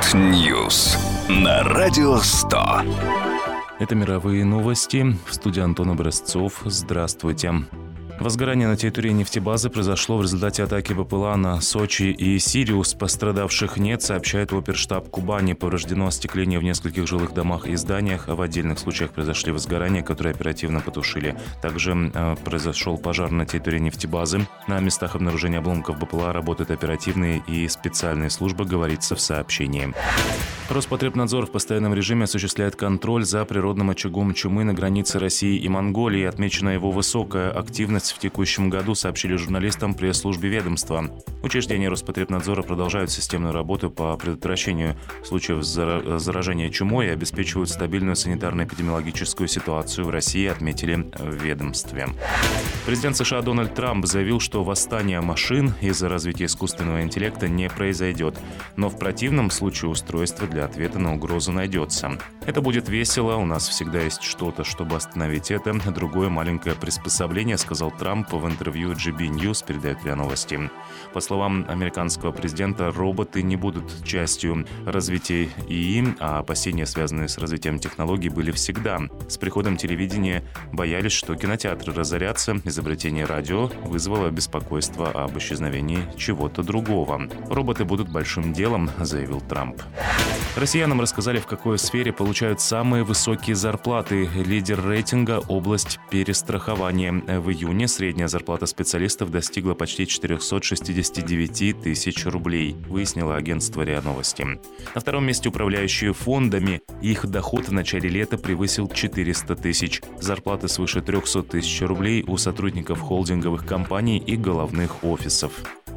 World News на Радио 100. Это мировые новости. В студии Антон Образцов. Здравствуйте. Возгорание на территории нефтебазы произошло в результате атаки БПЛА на Сочи и Сириус. Пострадавших нет, сообщает оперштаб Кубани. Повреждено остекление в нескольких жилых домах и зданиях. В отдельных случаях произошли возгорания, которые оперативно потушили. Также произошел пожар на территории нефтебазы. На местах обнаружения обломков БПЛА работают оперативные и специальные службы, говорится в сообщении. Роспотребнадзор в постоянном режиме осуществляет контроль за природным очагом чумы на границе России и Монголии. Отмечена его высокая активность в текущем году, сообщили журналистам пресс-службе ведомства. Учреждения Роспотребнадзора продолжают системную работу по предотвращению случаев заражения чумой и обеспечивают стабильную санитарно-эпидемиологическую ситуацию в России, отметили в ведомстве. Президент США Дональд Трамп заявил, что восстание машин из-за развития искусственного интеллекта не произойдет, но в противном случае устройство для ответа на угрозу найдется. Это будет весело, у нас всегда есть что-то, чтобы остановить это. Другое маленькое приспособление, сказал Трамп в интервью GB News, передает РИА Новости. По словам американского президента, роботы не будут частью развития ИИ, а опасения, связанные с развитием технологий, были всегда. С приходом телевидения боялись, что кинотеатры разорятся. Изобретение радио вызвало беспокойство об исчезновении чего-то другого. Роботы будут большим делом, заявил Трамп. Россиянам рассказали, в какой сфере получают самые высокие зарплаты. Лидер рейтинга – область перестрахования. В июне средняя зарплата специалистов достигла почти 469 тысяч рублей, выяснило агентство РИА Новости. На втором месте управляющие фондами. Их доход в начале лета превысил 400 тысяч. Зарплаты свыше 300 тысяч рублей у сотрудников холдинговых компаний и головных офисов.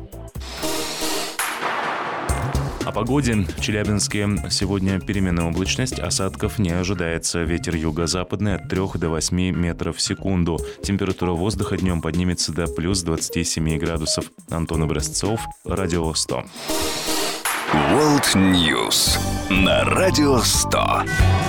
О погоде. В Челябинске сегодня переменная облачность, осадков не ожидается. Ветер юго-западный от 3 до 8 метров в секунду. Температура воздуха днем поднимется до плюс 27 градусов. Антон Образцов, Радио 100. World News на Радио 100.